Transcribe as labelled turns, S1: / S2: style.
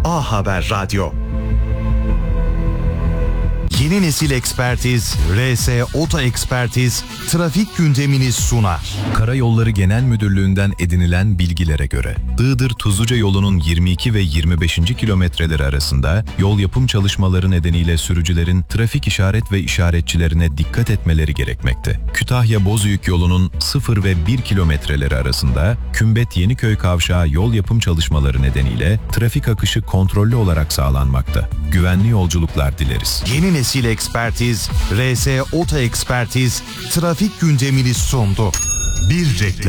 S1: A Haber Radyo. Yeni nesil ekspertiz, RS Oto Ekspertiz, trafik gündemini sunar.
S2: Karayolları Genel Müdürlüğü'nden edinilen bilgilere göre, Iğdır-Tuzluca yolunun 22 ve 25. kilometreleri arasında yol yapım çalışmaları nedeniyle sürücülerin trafik işaret ve işaretçilerine dikkat etmeleri gerekmekte. Kütahya-Bozüyük yolunun 0 ve 1 kilometreleri arasında Kümbet-Yeniköy kavşağı yol yapım çalışmaları nedeniyle trafik akışı kontrollü olarak sağlanmakta. Güvenli yolculuklar dileriz.
S1: Yeni nesil ekspertiz, RS Oto Ekspertiz, trafik gündemini sundu. Bir reklam.